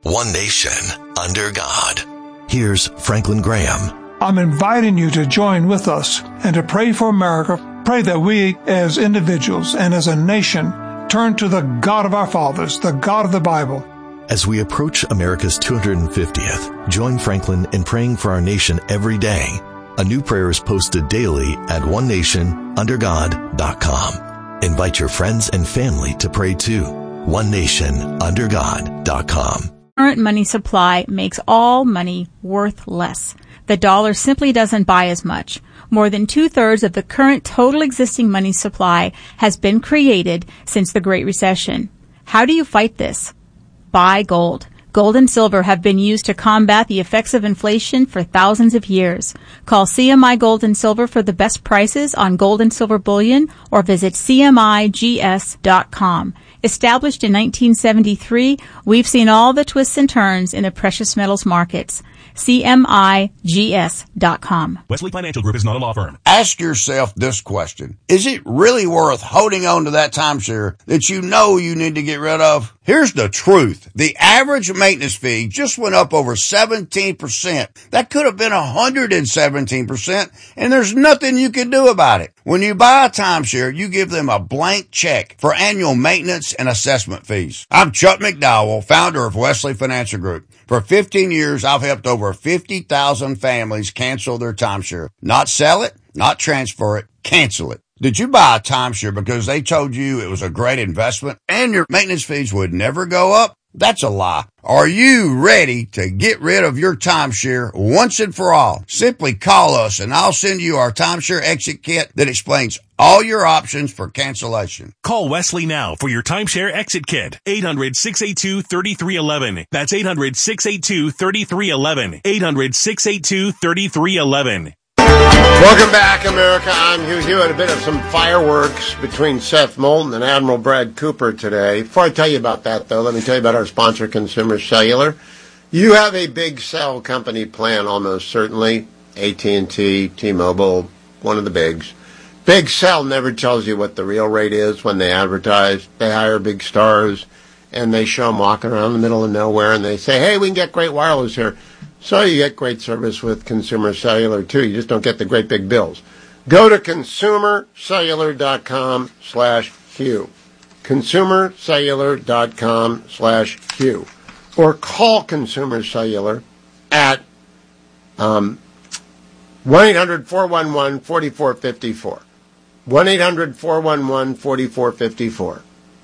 one nation, under God. Here's Franklin Graham. I'm inviting you to join with us and to pray for America. Pray that we as individuals and as a nation turn to the God of our fathers, the God of the Bible. As we approach America's 250th, join Franklin in praying for our nation every day. A new prayer is posted daily at onenationundergod.com. Invite your friends and family to pray too. onenationundergod.com. Current money supply makes all money worth less. The dollar simply doesn't buy as much. More than 2/3 of the current total existing money supply has been created since the Great Recession. How do you fight this? Buy gold. Gold and silver have been used to combat the effects of inflation for thousands of years. Call CMI Gold and Silver for the best prices on gold and silver bullion or visit CMIGS.com. Established in 1973, we've seen all the twists and turns in the precious metals markets. CMIGS.com. Wesley Financial Group is not a law firm. Ask yourself this question. Is it really worth holding on to that timeshare that you know you need to get rid of? Here's the truth. The average maintenance fee just went up over 17%. That could have been 117%, and there's nothing you can do about it. When you buy a timeshare, you give them a blank check for annual maintenance and assessment fees. I'm Chuck McDowell, founder of Wesley Financial Group. For 15 years, I've helped over 50,000 families cancel their timeshare. Not sell it, not transfer it, cancel it. Did you buy a timeshare because they told you it was a great investment and your maintenance fees would never go up? That's a lie. Are you ready to get rid of your timeshare once and for all? Simply call us and I'll send you our timeshare exit kit that explains all your options for cancellation. Call Wesley now for your timeshare exit kit. 800-682-3311. That's 800-682-3311. 800-682-3311. Welcome back, America. I'm Hugh Hewitt. A bit of some fireworks between Seth Moulton and Admiral Brad Cooper today. Before I tell you about that, though, let me tell you about our sponsor, Consumer Cellular. You have a big cell company plan, almost certainly. AT&T, T-Mobile, one of the bigs. Big Cell never tells you what the real rate is when they advertise. They hire big stars, and they show them walking around the middle of nowhere, and they say, hey, we can get great wireless here. So you get great service with Consumer Cellular, too. You just don't get the great big bills. Go to consumercellular.com/Hugh. consumercellular.com/Hugh. Or call Consumer Cellular at 1-800-411-4454. 1-800-411-4454.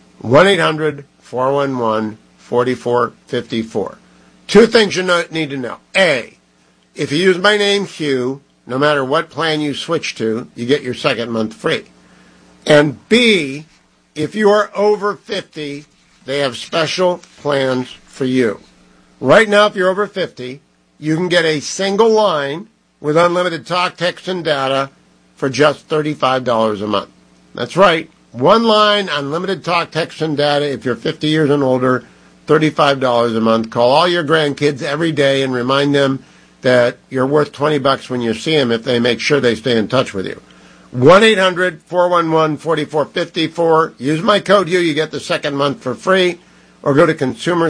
1-800-411-4454. Two things you need to know. A, if you use my name, Hugh, no matter what plan you switch to, you get your second month free. And B, if you are over 50, they have special plans for you. Right now, if you're over 50, you can get a single line with unlimited talk, text, and data for just $35 a month. That's right. One line, unlimited talk, text, and data if you're 50 years and older, $35 a month. Call all your grandkids every day and remind them that you're worth $20 when you see them if they make sure they stay in touch with you. 1-800-411-4454. Use my code Hugh. You get the second month for free. Or go to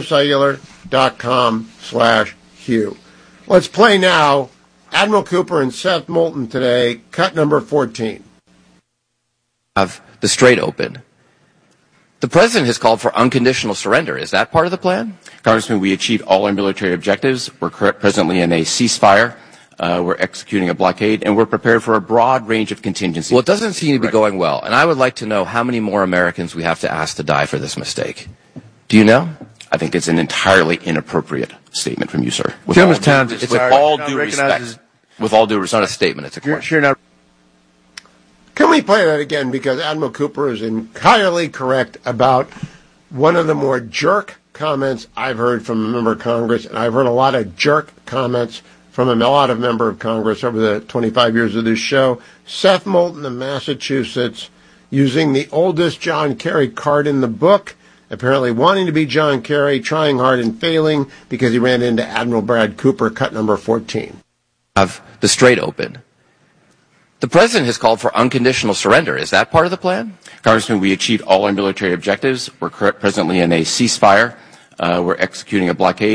consumercellular.com/Hugh. Let's play now. Admiral Cooper and Seth Moulton today, cut number 14. Have the Strait open. The president has called for unconditional surrender. Is that part of the plan? Congressman, we achieved all our military objectives. We're presently in a ceasefire. We're executing a blockade, and we're prepared for a broad range of contingencies. Well, it doesn't seem to be going well, and I would like to know how many more Americans we have to ask to die for this mistake. Do you know? I think it's an entirely inappropriate statement from you, sir. With all due respect. With all due respect. It's not a statement, it's a question. Can we play that again? Because Admiral Cooper is entirely correct about one of the more jerk comments I've heard from a member of Congress, and I've heard a lot of jerk comments from a lot of member of Congress over the 25 years of this show. Seth Moulton of Massachusetts, using the oldest John Kerry card in the book, apparently wanting to be John Kerry, trying hard and failing because he ran into Admiral Brad Cooper, cut number 14. Have the Strait open. The president has called for unconditional surrender. Is that part of the plan? Congressman, we achieved all our military objectives. We're presently in a ceasefire. We're executing a blockade.